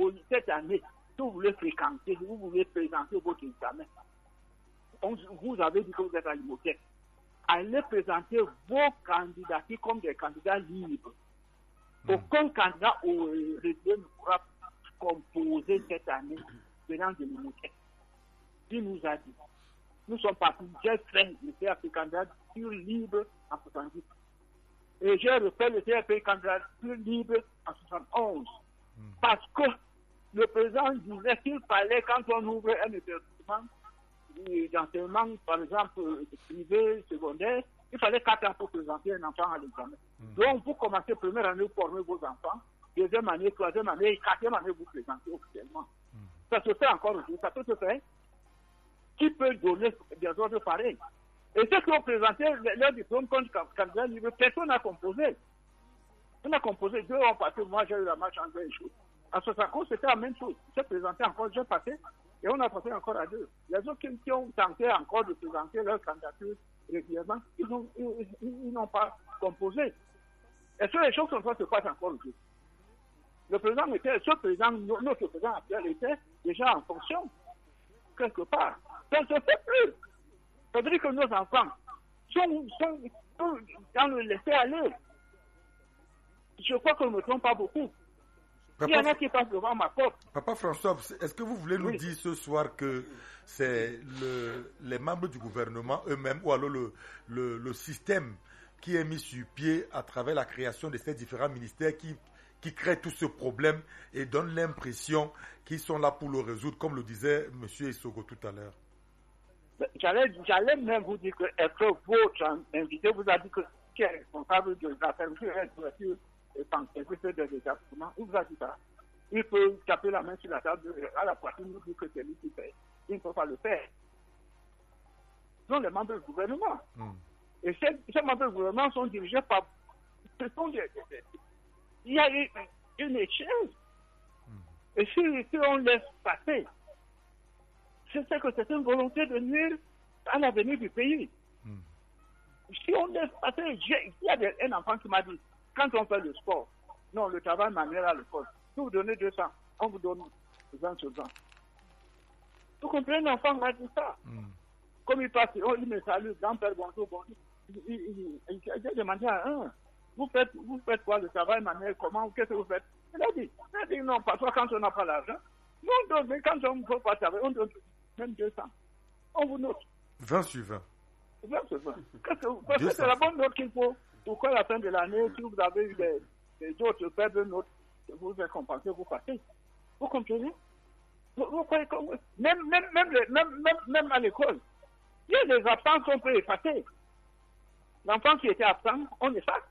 cette année, si vous voulez fréquenter, si vous voulez présenter votre examen, vous avez dit que vous êtes à l'hypothèque. Allez présenter vos candidatures comme des candidats libres. Aucun candidat au réseau ne pourra composer cette année venant de l'hypothèque. Il nous a dit. Nous sommes partis, j'ai fait le CRP candidature libre en 70. Et j'ai refait le CRP candidature libre en 71. Parce que le président disait qu'il fallait, quand on ouvre un établissement d'enseignement, par exemple, privé, secondaire, il fallait 4 ans pour présenter un enfant à l'examen. Donc, vous commencez première année, vous formez vos enfants, deuxième année, troisième année, quatrième année, vous présentez officiellement. Ça se fait encore aujourd'hui, ça peut se faire. Qui peut donner des ordres pareils? Et ceux qui ont présenté leur diplôme comme candidat libre, personne n'a composé. On a composé, 2 ans passé, moi j'ai eu la marche en 2 échoues. En 71, c'était la même chose. J'ai présenté encore, j'ai passé, et on a passé encore à 2. Les autres qui ont tenté encore de présenter leur candidature régulièrement, ils n'ont pas composé. Et ce, les choses comme ça se passent encore aujourd'hui. Le président notre président actuel était déjà en fonction, quelque part. Ça ne se fait plus. Ça veut dire que nos enfants sont dans le laisser aller. Je crois qu'on ne me trompe pas beaucoup. Il y en a qui passent devant ma porte. Papa François, est-ce que vous voulez nous dire ce soir que c'est les membres du gouvernement eux-mêmes ou alors le système qui est mis sur pied à travers la création de ces différents ministères qui créent tout ce problème et donnent l'impression qu'ils sont là pour le résoudre, comme le disait M. Essogo tout à l'heure? J'allais même vous dire que est-ce que votre invité vous a dit que qui est responsable de la fermeture et de l'établissement, il vous a dit ça. Il peut taper la main sur la table à la poitrine, nous dire que c'est lui qui fait. Il ne peut pas le faire. Ce sont les membres du gouvernement. Et ces membres du gouvernement sont dirigés par... Il y a une échelle. Et si on laisse passer, c'est que c'est une volonté de nuire à l'avenir du pays. Si on laisse passer, il y a un enfant qui m'a dit, quand on fait le sport, non, le travail manuel à l'école, si vous donnez 200, on vous donne 20 sur 20. Vous comprenez, l'enfant m'a dit ça. Comme il passe, il me salue, grand-père, bonjour, bonjour. J'ai demandé à un, vous faites quoi, le travail manuel, comment, qu'est-ce que vous faites? Il a dit non, parfois quand on n'a pas l'argent, non, mais quand on ne peut pas travailler, on donne même 200. On vous note. 20 sur 20. 20 sur 20. Parce que c'est la bonne note qu'il faut. Pourquoi à la fin de l'année, si vous avez eu les autres faibles notes, vous êtes compensé, vous passez. Vous comprenez? Vous croyez que même à l'école, il y a des absences qu'on peut effacer. L'enfant qui était absent, on efface.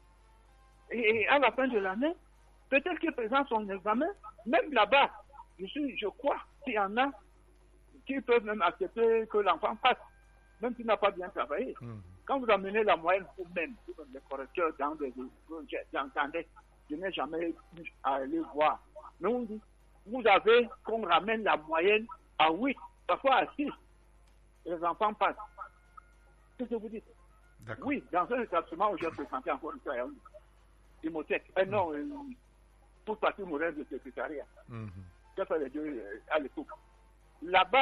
Et à la fin de l'année, peut-être qu'il présente son examen, même là-bas, je crois qu'il y en a qui peuvent même accepter que l'enfant passe, même s'il n'a pas bien travaillé. Quand vous amenez la moyenne vous-même, les correcteurs dans des j'entendais, je n'ai jamais pu aller voir. Mais on dit, vous avez qu'on ramène la moyenne à 8, parfois à 6. Les enfants passent. Qu'est-ce que vous dites? Oui, dans un établissement où j'ai présenté encore une fois, Imotech, non, pour partir mon rêve de secrétariat. J'ai fait les deux à l'époque. Là-bas,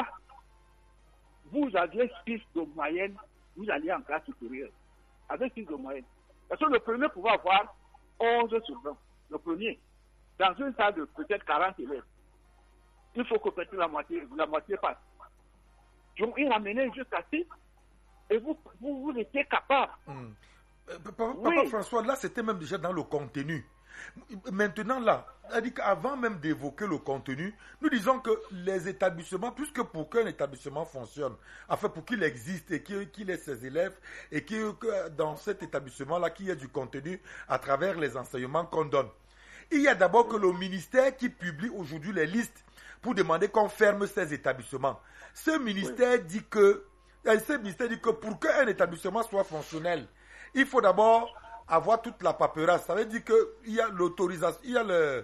vous aviez 6 de moyenne, vous alliez en classe supérieure. Avec 6 de moyenne. Parce que le premier pouvait avoir 11 sur 20. Le premier. Dans une salle de peut-être 40 élèves. Il faut que peut-être la moitié passe. Donc, il ramenait jusqu'à 6 et vous étiez capable. Papa François, là, c'était même déjà dans le contenu. Maintenant, là, c'est-à-dire qu'avant même d'évoquer le contenu, nous disons que les établissements, puisque pour qu'un établissement fonctionne, enfin pour qu'il existe et qu'il ait ses élèves, et que dans cet établissement-là, qu'il y ait du contenu à travers les enseignements qu'on donne. Il y a d'abord que le ministère qui publie aujourd'hui les listes pour demander qu'on ferme ces établissements. Ce ministère dit que pour qu'un établissement soit fonctionnel, il faut d'abord avoir toute la paperasse. Ça veut dire qu'il y a l'autorisation, il y a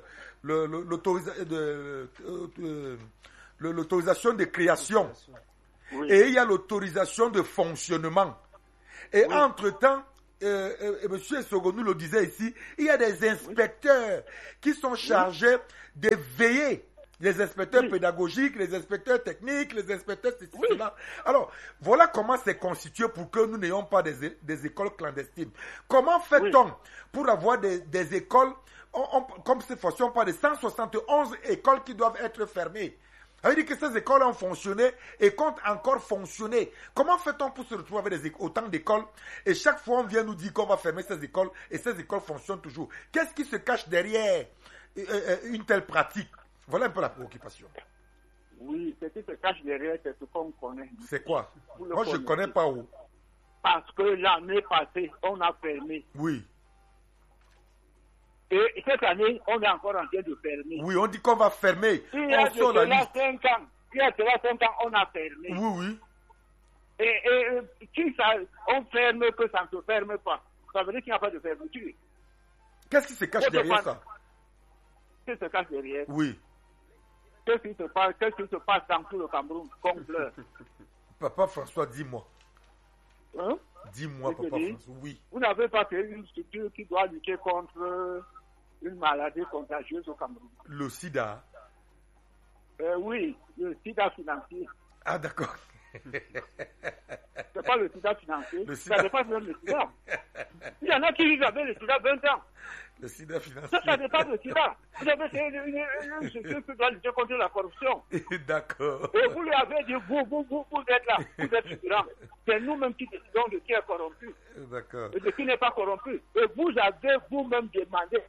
l'autorisation de création. Et il y a l'autorisation de fonctionnement. Et entre-temps, Monsieur Sogo nous le disait ici, il y a des inspecteurs qui sont chargés de veiller. Les inspecteurs pédagogiques, les inspecteurs techniques, les inspecteurs cela. Alors, voilà comment c'est constitué pour que nous n'ayons pas des écoles clandestines. Comment fait-on pour avoir des écoles, comme cette fois-ci, on parle de 171 écoles qui doivent être fermées. Ça veut dire que ces écoles ont fonctionné et comptent encore fonctionner. Comment fait-on pour se retrouver avec autant d'écoles et chaque fois on vient nous dire qu'on va fermer ces écoles et ces écoles fonctionnent toujours? Qu'est-ce qui se cache derrière une telle pratique? Voilà un peu la préoccupation. Oui, ce qui se cache derrière, c'est ce qu'on connaît. C'est quoi? Moi, je ne connais pas où. Parce que l'année passée, on a fermé. Oui. Et cette année, on est encore en train de fermer. Oui, on dit qu'on va fermer. Il y a de cela 5 ans. Il y a de cela 5 ans, on a fermé. Oui, oui. Et qui ça, on ferme que ça ne se ferme pas. Ça veut dire qu'il n'y a pas de fermeture. Qu'est-ce qui se cache derrière ça? Qu'est-ce qui se cache derrière? Oui. Qu'est-ce qui se passe dans tout le Cameroun qu'on pleure? Papa François, dis-moi. Hein? Dis-moi, Papa François, oui. Vous n'avez pas fait une structure qui doit lutter contre une maladie contagieuse au Cameroun. Le sida? Oui, le sida financier. Ah, d'accord. C'est pas le sida financier. Le sida. Ça dépasse même le sida. Il y en a qui vivent avec le sida 20 ans. Le sida financier. Ça dépasse le sida. Vous avez fait une structure qui doit lutter contre la corruption. D'accord. Et vous lui avez dit, vous êtes là, vous êtes figurant. C'est nous-mêmes qui décidons de qui est corrompu. D'accord. Et de qui n'est pas corrompu. Et vous avez vous-même demandé.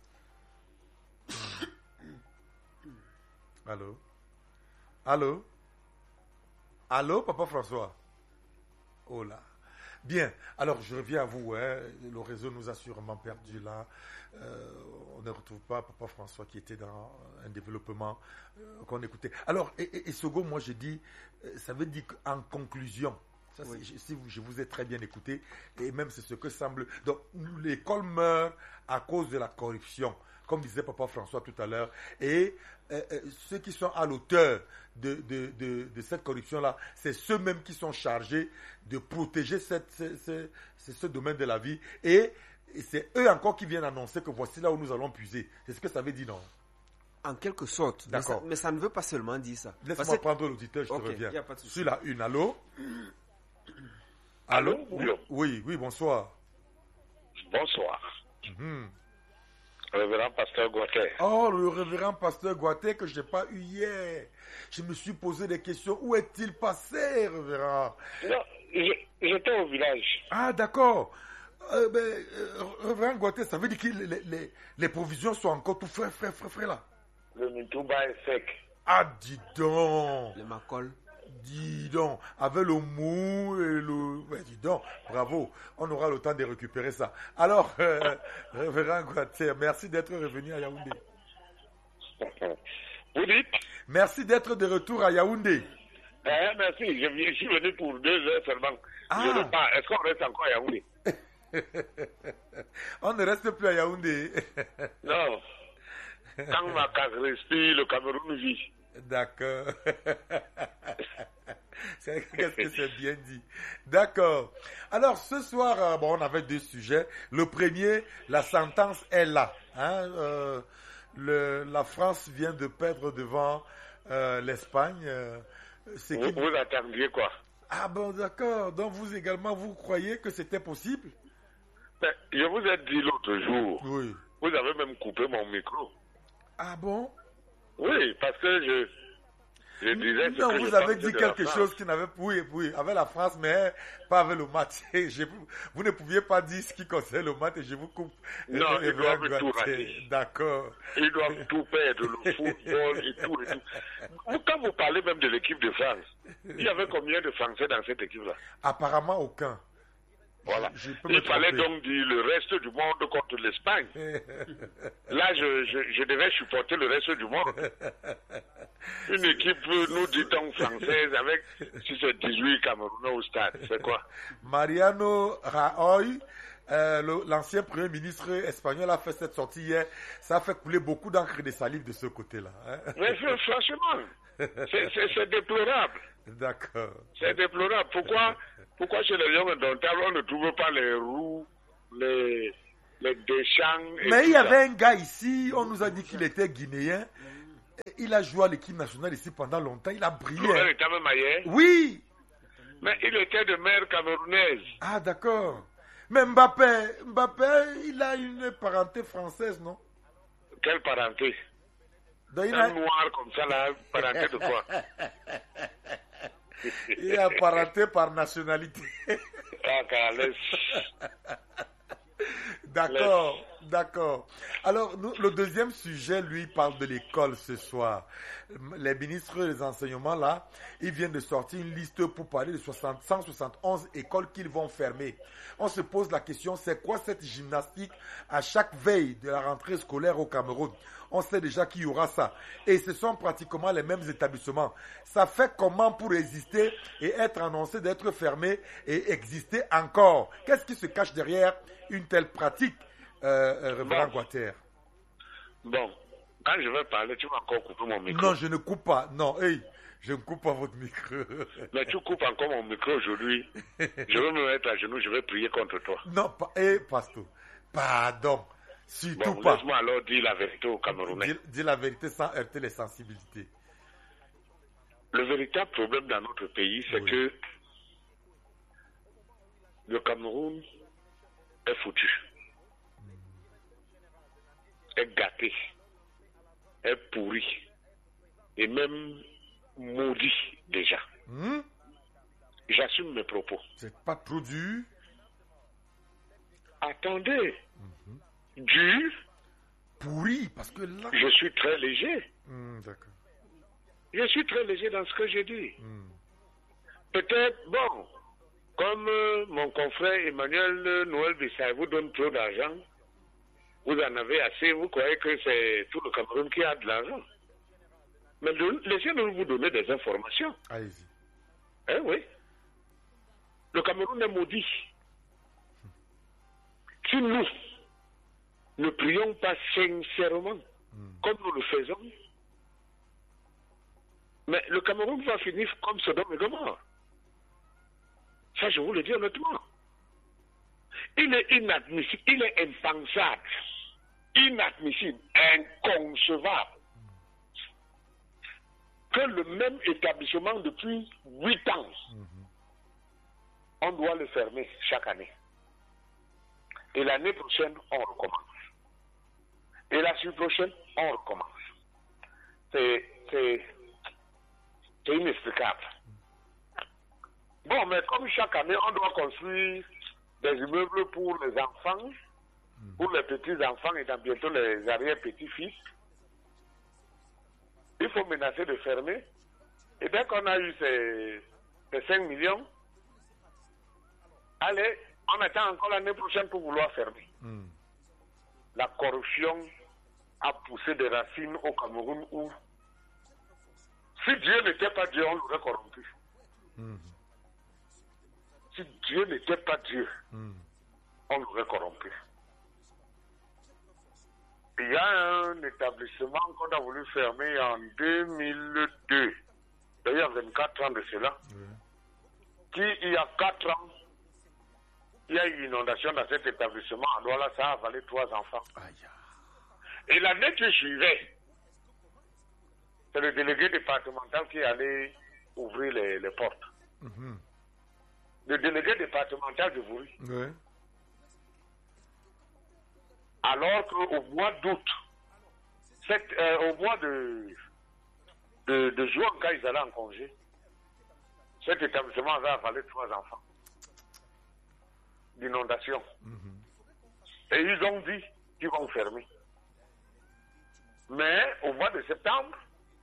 Allô? Allô? Allô, Papa François? Oh là. Bien, alors je reviens à vous. Hein. Le réseau nous a sûrement perdu là. On ne retrouve pas Papa François qui était dans un développement qu'on écoutait. Alors, et Sogo, moi je dis, ça veut dire qu'en conclusion, ça, si je vous ai très bien écouté, et même c'est ce que semble. Donc, l'école meurt à cause de la corruption, comme disait Papa François tout à l'heure, et ceux qui sont à l'auteur de cette corruption-là, c'est ceux-mêmes qui sont chargés de protéger ce domaine de la vie, et c'est eux encore qui viennent annoncer que voici là où nous allons puiser. C'est ce que ça veut dire, non? En quelque sorte. D'accord. Mais ça ne veut pas seulement dire ça. Laisse-moi prendre l'auditeur, je te reviens. Sur la une, allô? Allô? Oui, bonsoir. Bonsoir. Révérend Pasteur Guaté. Oh, le révérend Pasteur Guaté que je n'ai pas eu hier. Je me suis posé des questions. Où est-il passé, révérend? Non, j'étais au village. Ah, d'accord. Révérend Guaté, ça veut dire que les provisions sont encore tout frais là. Le Mintouba est sec. Ah, dis donc. Le Macol. Dis donc, avec le mou et le... Ouais, dis donc, bravo. On aura le temps de récupérer ça. Alors, révérend Guaté, merci d'être revenu à Yaoundé. Vous dites? Merci d'être de retour à Yaoundé. Merci, je suis venu pour 2 heures seulement. Ah. Je ne sais pas, est-ce qu'on reste encore à Yaoundé? On ne reste plus à Yaoundé. Non. Quand ma case respire, le Cameroun vit. D'accord. Qu'est-ce que c'est bien dit. D'accord. Alors, ce soir, on avait 2 sujets. Le premier, la sentence est là. Hein? La France vient de perdre devant l'Espagne. Vous attendiez quoi? Ah bon, d'accord. Donc, vous également, vous croyez que c'était possible? Mais je vous ai dit l'autre jour. Oui. Vous avez même coupé mon micro. Ah bon? Oui, parce que je disais... Non, vous avez dit quelque chose qui n'avait... Oui, avec la France, mais pas avec le match. Vous ne pouviez pas dire ce qui concerne le match et je vous coupe. Non, ils doivent tout rater. D'accord. Ils doivent tout perdre, le football et tout. Quand vous parlez même de l'équipe de France, il y avait combien de Français dans cette équipe-là? Apparemment aucun. Voilà. Il fallait donc dire le reste du monde contre l'Espagne. Là, je devais supporter le reste du monde. Une équipe, nous dit-on, française, avec 18 Camerounais au stade. C'est quoi? Mariano Rajoy, l'ancien premier ministre espagnol, a fait cette sortie hier. Ça a fait couler beaucoup d'encre et de salive de ce côté-là. Hein? Mais franchement, c'est déplorable. D'accord. C'est déplorable. Pourquoi chez les Lions indomptables, on ne trouve pas les roues les Deschamps. Mais il y avait un gars ici, on nous a dit qu'il était guinéen. Il a joué à l'équipe nationale ici pendant longtemps, il a brillé. Il était même ailleurs. Oui. Mais il était de mère camerounaise. Ah, d'accord. Mais Mbappé, il a une parenté française, non? Quelle parenté? Donc, un noir comme ça, là, parenté de quoi? Il est apparenté par nationalité. D'accord, d'accord. Alors, le deuxième sujet, lui, parle de l'école ce soir. Les ministres des enseignements, là, ils viennent de sortir une liste pour parler de 171 écoles qu'ils vont fermer. On se pose la question, c'est quoi cette gymnastique à chaque veille de la rentrée scolaire au Cameroun? On sait déjà qu'il y aura ça. Et ce sont pratiquement les mêmes établissements. Ça fait comment pour résister et être annoncé d'être fermé et exister encore? Qu'est-ce qui se cache derrière une telle pratique, Révérend Guater? Bon, quand je vais parler, tu vas encore couper mon micro. Non, je ne coupe pas. Non, hey, je ne coupe pas votre micro. Mais tu coupes encore mon micro aujourd'hui. Je vais me mettre à genoux, je vais prier contre toi. Non, pasteur, pardon. Surtout bon, pas. Laisse-moi alors dire la vérité aux Camerounais. Dis la vérité sans heurter les sensibilités. Le véritable problème dans notre pays, c'est que le Cameroun est foutu, est gâté, est pourri et même maudit déjà. J'assume mes propos. C'est pas trop dur? Attendez. Dur. Pourri, parce que là... Je suis très léger. D'accord. Je suis très léger dans ce que j'ai dit. Peut-être, bon, comme mon confrère Emmanuel Noël Bissay vous donne trop d'argent, vous en avez assez, vous croyez que c'est tout le Cameroun qui a de l'argent. Mais laissez-nous vous donner des informations. Allez-y. Eh oui. Le Cameroun est maudit. Si nous ne prions pas sincèrement, comme nous le faisons, mais le Cameroun va finir comme Sodome et Gomorrhe. Ça, je vous le dis honnêtement. Il est inadmissible, il est impensable, inadmissible, inconcevable que le même établissement depuis 8 ans, on doit le fermer chaque année. Et l'année prochaine, on recommence. Et la suite prochaine, on recommence. C'est inexplicable. Bon, mais comme chaque année, on doit construire des immeubles pour les enfants, pour les petits-enfants et dans bientôt les arrière-petits-fils, il faut menacer de fermer. Et dès qu'on a eu ces 5 millions, allez, on attend encore l'année prochaine pour vouloir fermer. La corruption a poussé des racines au Cameroun où, si Dieu n'était pas Dieu, on l'aurait corrompu. Si Dieu n'était pas Dieu, on l'aurait corrompu. Il y a un établissement qu'on a voulu fermer en 2002, d'ailleurs 24 ans de cela, qui, il y a 4 ans, il y a eu une inondation dans cet établissement. En Douala, ça a avalé 3 enfants. Et l'année qui suivait, c'est le délégué départemental qui allait ouvrir les portes. Le délégué départemental de Vouri. Alors qu'au mois d'août, au mois de juin, quand ils allaient en congé, cet établissement avait avalé 3 enfants d'inondation. Et ils ont dit qu'ils vont fermer. Mais au mois de septembre,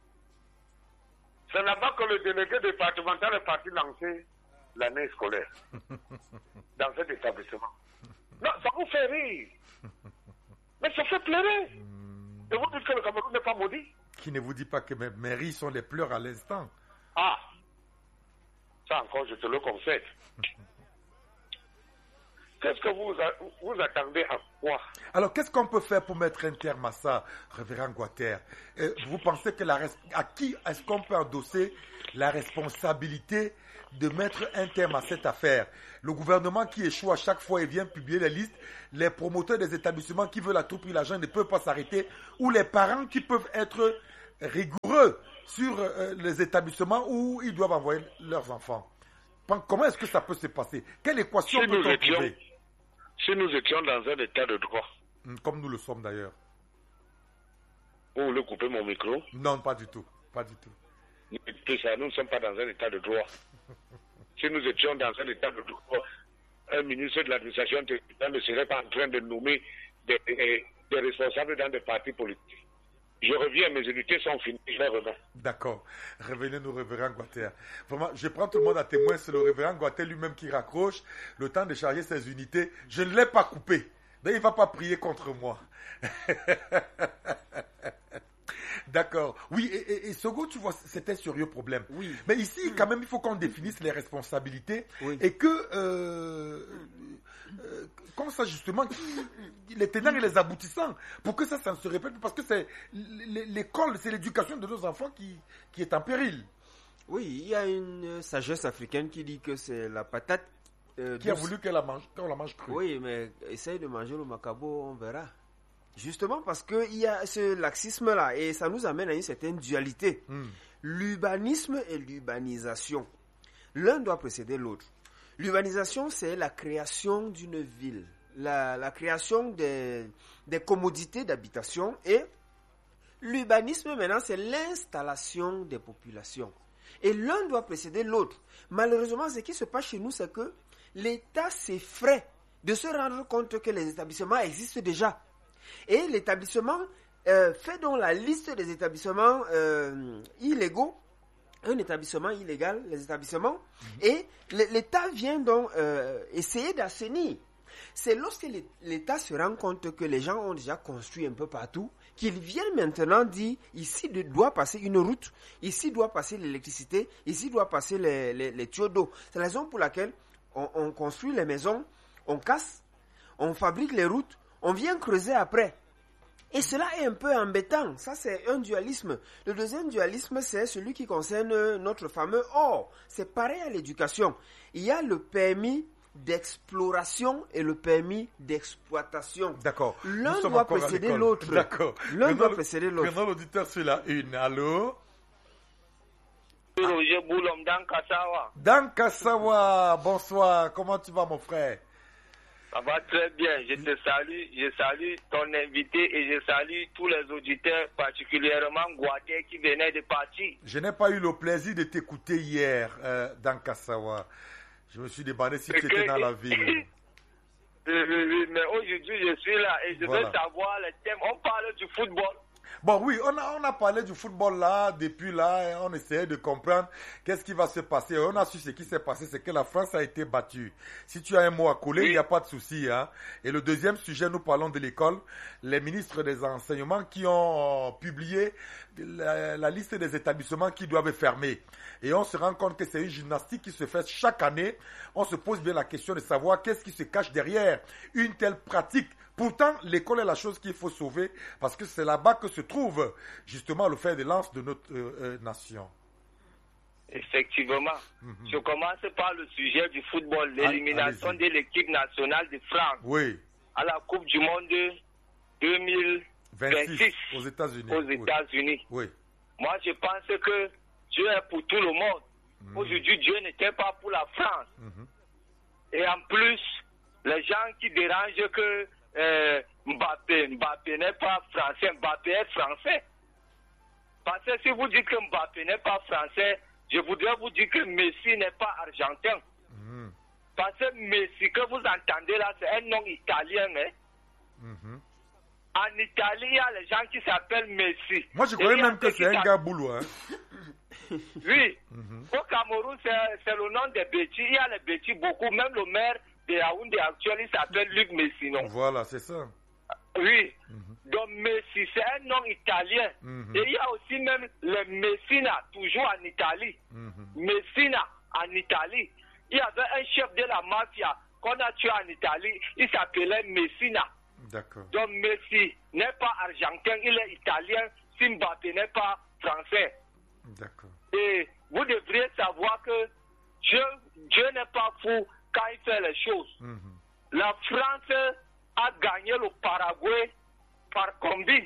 c'est là-bas que le délégué départemental est parti lancer l'année scolaire dans cet établissement. Non, ça vous fait rire. Mais ça fait pleurer. Et vous dites que le Cameroun n'est pas maudit? Qui ne vous dit pas que mes mairies sont les pleurs à l'instant? Ah, ça encore, je te le concède. qu'est-ce que vous attendez à quoi? Alors, qu'est-ce qu'on peut faire pour mettre un terme à ça, révérend Guater? Vous pensez que à qui est-ce qu'on peut endosser la responsabilité de mettre un terme à cette affaire? Le gouvernement qui échoue à chaque fois et vient publier les listes, les promoteurs des établissements qui veulent à tout prix l'argent ne peuvent pas s'arrêter, ou les parents qui peuvent être rigoureux sur les établissements où ils doivent envoyer leurs enfants. Comment est-ce que ça peut se passer? Quelle équation peut-on trouver? Si nous étions dans un état de droit. Comme nous le sommes d'ailleurs. Vous voulez couper mon micro? Non, pas du tout. Pas du tout. Nous ne sommes pas dans un état de droit. Si nous étions dans un état de droit, un ministre de l'administration ne serait pas en train de nommer des responsables dans des partis politiques. Je reviens, mes unités sont finies, je les reviens. D'accord. Revenez-nous, révérend Guater. Vraiment, je prends tout le monde à témoin, c'est le révérend Guater lui-même qui raccroche le temps de charger ses unités. Je ne l'ai pas coupé. Donc, il ne va pas prier contre moi. D'accord. Oui, et Sogo, tu vois, c'était un sérieux problème. Oui. Mais ici, quand même, il faut qu'on définisse les responsabilités et que, comme ça, justement, les tenants et les aboutissants, pour que ça ne se répète pas, parce que c'est l'école, c'est l'éducation de nos enfants qui est en péril. Oui, il y a une sagesse africaine qui dit que c'est la patate qui a voulu qu'on la mange crue. Oui, mais essaye de manger le macabo, on verra. Justement parce qu'il y a ce laxisme-là et ça nous amène à une certaine dualité. L'urbanisme et l'urbanisation. L'un doit précéder l'autre. L'urbanisation, c'est la création d'une ville, la création des commodités d'habitation et l'urbanisme, maintenant, c'est l'installation des populations. Et l'un doit précéder l'autre. Malheureusement, ce qui se passe chez nous, c'est que l'État s'effraie de se rendre compte que les établissements existent déjà. Et l'établissement fait donc la liste des établissements illégaux, un établissement illégal, les établissements, et l'État vient donc essayer d'assainir. C'est lorsque l'État se rend compte que les gens ont déjà construit un peu partout, qu'ils viennent maintenant dire, ici doit passer une route, ici doit passer l'électricité, ici doit passer les tuyaux d'eau. C'est la raison pour laquelle on construit les maisons, on casse, on fabrique les routes, on vient creuser après. Et cela est un peu embêtant. Ça, c'est un dualisme. Le deuxième dualisme, c'est celui qui concerne notre fameux or. C'est pareil à l'éducation. Il y a le permis d'exploration et le permis d'exploitation. D'accord. L'un doit précéder l'autre. D'accord. L'un doit précéder l'autre. Maintenant, l'auditeur sur la une. Allô? Roger Boulom, dans Kassawa. Dans Kassawa. Bonsoir. Comment tu vas, mon frère? Ça va très bien, je te salue, je salue ton invité et je salue tous les auditeurs, particulièrement Guaté qui venait de partir. Je n'ai pas eu le plaisir de t'écouter hier dans Kassawa. Je me suis demandé si tu étais dans la ville. Mais aujourd'hui je suis là et je veux savoir le thème. On parle du football. Bon, oui, on a parlé du football là, depuis là, on essayait de comprendre qu'est-ce qui va se passer. On a su ce qui s'est passé, c'est que la France a été battue. Si tu as un mot à coller, il n'y a pas de souci. Hein. Et le deuxième sujet, nous parlons de l'école. Les ministres des enseignements qui ont publié la liste des établissements qui doivent fermer. Et on se rend compte que c'est une gymnastique qui se fait chaque année. On se pose bien la question de savoir qu'est-ce qui se cache derrière une telle pratique. Pourtant, l'école est la chose qu'il faut sauver parce que c'est là-bas que se trouve justement le fer de lance de notre nation. Effectivement. Je commence par le sujet du football, l'élimination de l'équipe nationale de France à la Coupe du Monde 2026 aux États-Unis. Oui. Moi, je pense que Dieu est pour tout le monde. Aujourd'hui, Dieu n'était pas pour la France. Et en plus, les gens qui dérangent que Mbappé n'est pas français, Mbappé est français. Parce que si vous dites que Mbappé n'est pas français, je voudrais vous dire que Messi n'est pas argentin. Parce que Messi que vous entendez là, c'est un nom italien. En Italie, il y a les gens qui s'appellent Messi. Moi, je croyais même que c'est un gars boulot. Hein. Oui. Au Cameroun, c'est le nom des Bétis. Il y a les Bétis beaucoup. Même le maire de Yaoundé actuel, il s'appelle Luc Messinon. Voilà, c'est ça. Oui. Donc, Messi, c'est un nom italien. Et il y a aussi même le Messina, toujours en Italie. Messina, en Italie. Il y avait un chef de la mafia qu'on a tué en Italie, il s'appelait Messina. D'accord. Donc Messi n'est pas argentin, il est italien. Mbappé n'est pas français. D'accord. Et vous devriez savoir que Dieu n'est pas fou quand il fait les choses. La France a gagné le Paraguay par combi.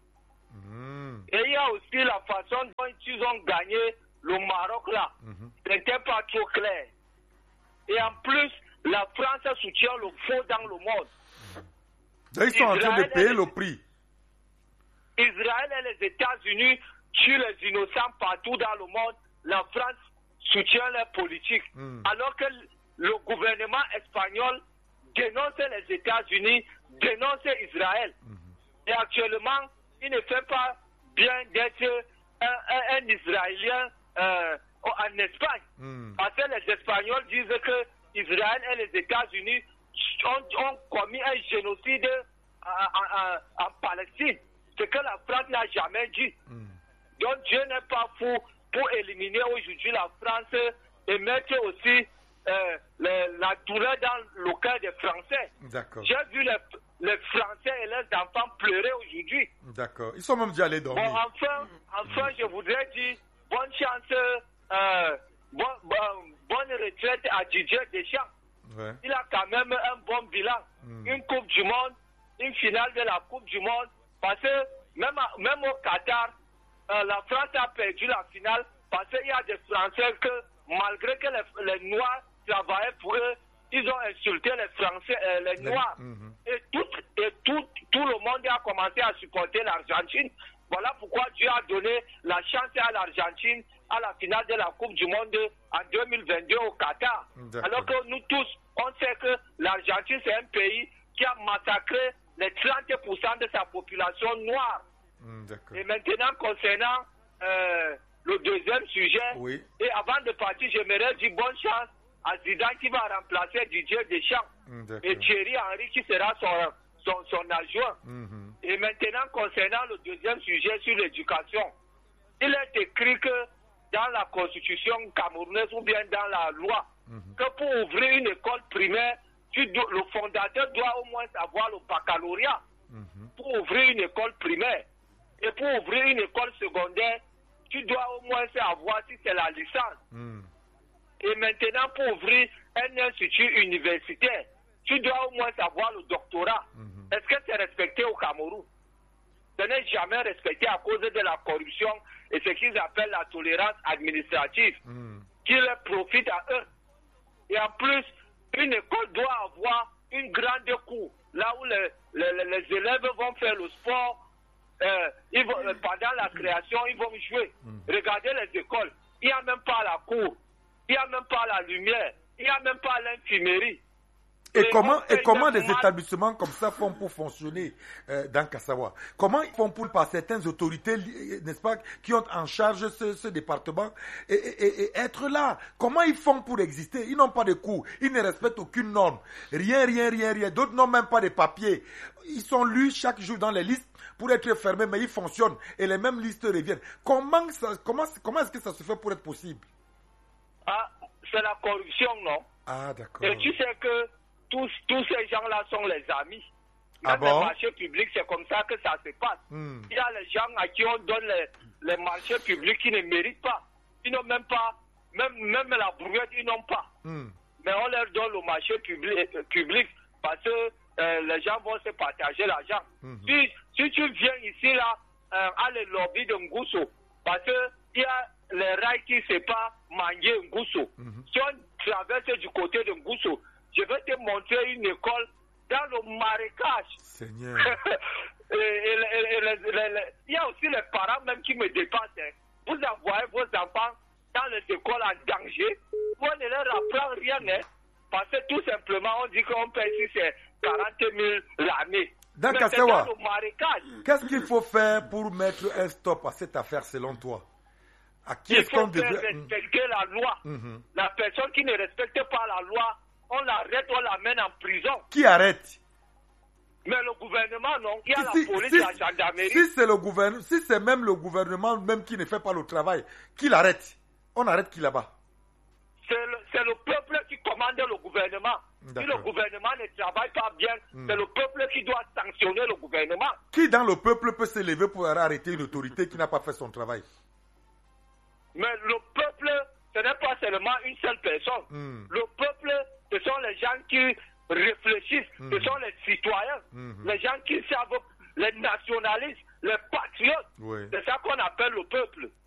Et il y a aussi la façon dont ils ont gagné le Maroc là. Ce n'était pas trop clair. Et en plus, la France soutient le faux dans le monde. Ils sont en train de payer le prix. Israël et les États-Unis tuent les innocents partout dans le monde. La France soutient les politiques. Alors que le gouvernement espagnol dénonce les États-Unis, dénonce Israël. Et actuellement, il ne fait pas bien d'être un Israélien en Espagne. Parce que les Espagnols disent que Israël et les États-Unis ont commis un génocide en Palestine. Ce que la France n'a jamais dit. Donc Dieu n'est pas fou pour éliminer aujourd'hui la France et mettre aussi la douleur dans le cœur des Français. D'accord. J'ai vu les Français et leurs enfants pleurer aujourd'hui. D'accord. Ils sont même déjà allés dormir. Bon, enfin, je voudrais dire bonne chance, bonne retraite à Didier Deschamps. Ouais. Il a quand même un bon bilan. Une Coupe du Monde, une finale de la Coupe du Monde. Parce que même au Qatar, la France a perdu la finale parce qu'il y a des Français que, malgré que les Noirs travaillaient pour eux, ils ont insulté les Français, les Noirs. Et tout le monde a commencé à supporter l'Argentine. Voilà pourquoi Dieu a donné la chance à l'Argentine à la finale de la Coupe du Monde en 2022 au Qatar. Alors que nous tous, on sait que l'Argentine, c'est un pays qui a massacré les 30% de sa population noire. Et maintenant, concernant le deuxième sujet, et avant de partir, j'aimerais dire bonne chance à Zidane qui va remplacer Didier Deschamps et Thierry Henry qui sera son adjoint. Et maintenant, concernant le deuxième sujet sur l'éducation, il est écrit que dans la constitution camerounaise ou bien dans la loi, que pour ouvrir une école primaire, le fondateur doit au moins avoir le baccalauréat pour ouvrir une école primaire. Et pour ouvrir une école secondaire, tu dois au moins savoir si c'est la licence. Et maintenant, pour ouvrir un institut universitaire, tu dois au moins savoir le doctorat. Est-ce que c'est respecté au Cameroun? Ce n'est jamais respecté à cause de la corruption et ce qu'ils appellent la tolérance administrative, qui leur profite à eux. Et en plus, une école doit avoir une grande cour, là où les élèves vont faire le sport, pendant la création, ils vont jouer. Regardez les écoles, il n'y a même pas la cour, il n'y a même pas la lumière, il n'y a même pas l'infirmerie. Et comment des établissements comme ça font pour fonctionner dans Kassawa? Comment ils font pour, par certaines autorités, n'est-ce pas, qui ont en charge ce département et être là? Comment ils font pour exister? Ils n'ont pas de cours, ils ne respectent aucune norme. Rien. D'autres n'ont même pas de papiers. Ils sont lus chaque jour dans les listes pour être fermés, mais ils fonctionnent et les mêmes listes reviennent. Comment est-ce que ça se fait pour être possible? Ah, c'est la corruption, non? Ah, d'accord. Et tu sais que tous ces gens-là sont les amis. Ah Dans bon? les marchés publics, c'est comme ça que ça se passe. Il y a les gens à qui on donne les marchés publics qui ne méritent pas. Ils n'ont même pas, même la brouette, ils n'ont pas. Mais on leur donne le marché public parce que les gens vont se partager l'argent. Si tu viens ici, là, à le lobby de Ngousso, parce qu'il y a les rails qui ne savent pas manger Ngousso. Si on traverse du côté de Ngousso, je vais te montrer une école dans le marécage. Seigneur. Il y a aussi les parents même qui me dépassent. Vous envoyez vos enfants dans les écoles en danger. Vous ne leur apprend rien. Parce que tout simplement, on dit qu'on paye ici, c'est 40 000 l'année. Dans Kassawa, qu'est-ce qu'il faut faire pour mettre un stop à cette affaire selon toi? À qui est-ce qu'on devrait respecter la loi. La personne qui ne respecte pas la loi, on l'arrête, on l'amène en prison. Qui arrête? Mais le gouvernement, non. Il y a la police et la gendarmerie. Si c'est même le gouvernement même qui ne fait pas le travail, qui l'arrête? On arrête qui là-bas? C'est le peuple qui commence amende le gouvernement. Si le gouvernement ne travaille pas bien, c'est le peuple qui doit sanctionner le gouvernement. Qui dans le peuple peut s'élever pour arrêter une autorité qui n'a pas fait son travail? Mais le peuple, ce n'est pas seulement une seule personne. Le peuple, ce sont les gens qui réfléchissent, ce sont les citoyens, les gens qui savent, les nationalistes, les patriotes. C'est ça qu'on appelle le peuple.